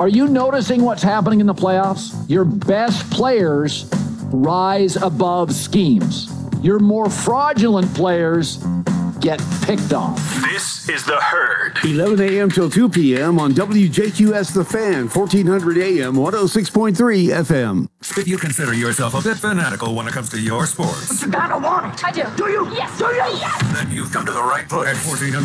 Are you noticing what's happening in the playoffs? Your best players rise above schemes. Your more fraudulent players get picked on. This is The Herd. 11 a.m. till 2 p.m. on WJQS The Fan, 1400 a.m., 106.3 FM. If you consider yourself a bit fanatical when it comes to your sports, You gotta want it. I do. Do you? Yes. Do you? Yes. then you've come to the right place. 1400